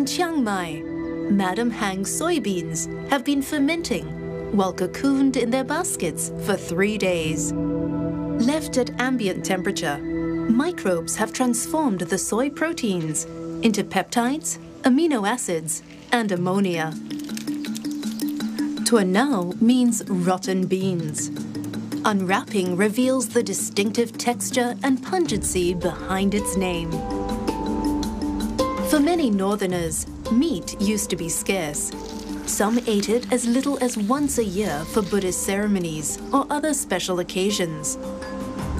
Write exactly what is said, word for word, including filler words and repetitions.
Chiang Mai, Madam Hang's soybeans have been fermenting while cocooned in their baskets for three days. Left at ambient temperature, microbes have transformed the soy proteins into peptides, amino acids, and ammonia. Tuanao means rotten beans. Unwrapping reveals the distinctive texture and pungency behind its name. For many northerners, meat used to be scarce. Some ate it as little as once a year for Buddhist ceremonies or other special occasions.